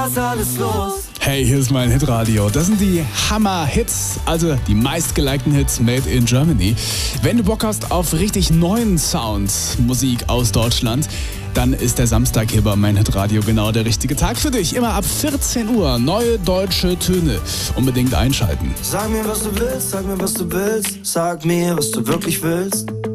Was alles los? Hey, hier ist mein Hitradio. Das sind die Hammer-Hits, also die meistgelikten Hits made in Germany. Wenn du Bock hast auf richtig neuen Sound, Musik aus Deutschland, dann ist der Samstag hier bei mein Hitradio genau der richtige Tag für dich. Immer ab 14 Uhr neue deutsche Töne. Unbedingt einschalten. Sag mir, was du willst, sag mir, was du willst. Sag mir, was du wirklich willst.